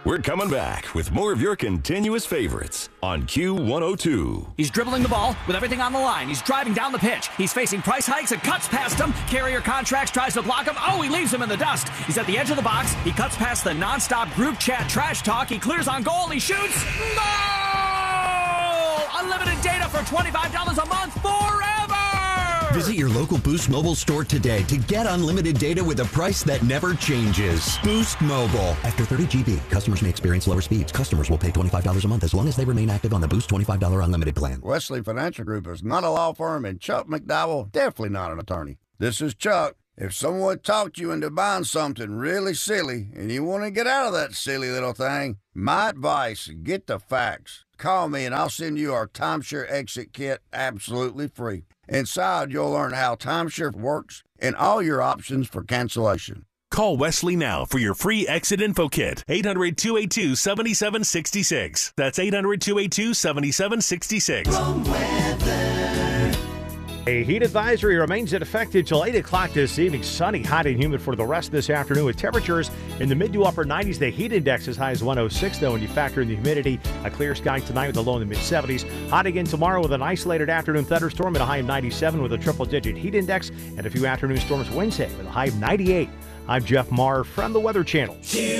We're coming back with more of your continuous favorites on Q102. He's dribbling the ball with everything on the line. He's driving down the pitch. He's facing price hikes and cuts past him. Carrier Contracts tries to block him. Oh, he leaves him in the dust. He's at the edge of the box. He cuts past the nonstop group chat trash talk. He clears on goal. He shoots. Goal! Unlimited data for $25 a month forever! Visit your local Boost Mobile store today to get unlimited data with a price that never changes. Boost Mobile. After 30 GB, customers may experience lower speeds. Customers will pay $25 a month as long as they remain active on the Boost $25 unlimited plan. Wesley Financial Group is not a law firm, and Chuck McDowell definitely not an attorney. This is Chuck. If someone talked you into buying something really silly and you want to get out of that silly little thing, my advice, get the facts. Call me and I'll send you our timeshare exit kit absolutely free. Inside, you'll learn how timeshare works and all your options for cancellation. Call Wesley now for your free exit info kit. 800-282-7766. That's 800-282-7766. A heat advisory remains in effect until 8 o'clock this evening. Sunny, hot, and humid for the rest of this afternoon with temperatures in the mid to upper 90s. The heat index as high as 106, though, when you factor in the humidity. A clear sky tonight with a low in the mid-70s. Hot again tomorrow with an isolated afternoon thunderstorm and a high of 97 with a triple-digit heat index. And a few afternoon storms Wednesday with a high of 98. I'm Jeff Maher from the Weather Channel.